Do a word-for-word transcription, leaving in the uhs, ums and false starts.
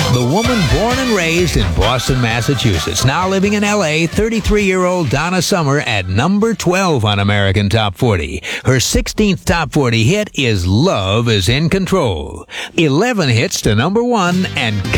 The woman born and raised in Boston, Massachusetts, now living in L A, thirty-three-year-old Donna Summer at number twelve on American Top forty. Her sixteenth Top forty hit is Love is in Control. eleven hits to number one and